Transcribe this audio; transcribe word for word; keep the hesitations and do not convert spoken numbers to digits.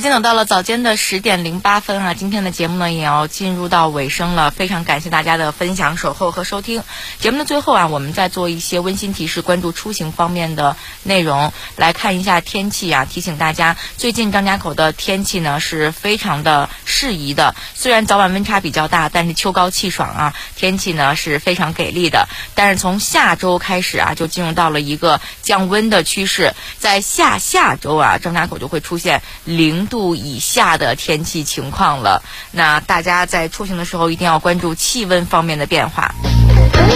时间等到了早间的十点零八分啊，今天的节目呢也要进入到尾声了，非常感谢大家的分享、守候和收听。节目的最后啊，我们再做一些温馨提示，关注出行方面的内容，来看一下天气啊，提醒大家，最近张家口的天气呢是非常的适宜的，虽然早晚温差比较大，但是秋高气爽啊，天气呢是非常给力的。但是从下周开始啊，就进入到了一个降温的趋势，在下下周啊，张家口就会出现零度以下的天气情况了。那大家在出行的时候一定要关注气温方面的变化。